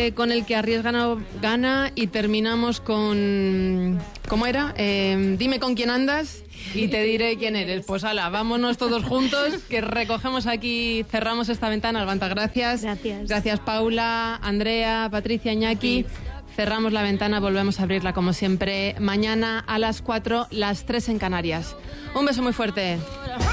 con el que arriesga no gana y terminamos con... ¿Cómo era? Dime con quién andas y te diré quién eres. Pues ala, vámonos todos juntos, que recogemos aquí, cerramos esta ventana. Albanta, gracias. Gracias Paula, Andrea, Patricia, Iñaki. Cerramos la ventana, volvemos a abrirla como siempre mañana a las 4, las 3 en Canarias. Un beso muy fuerte.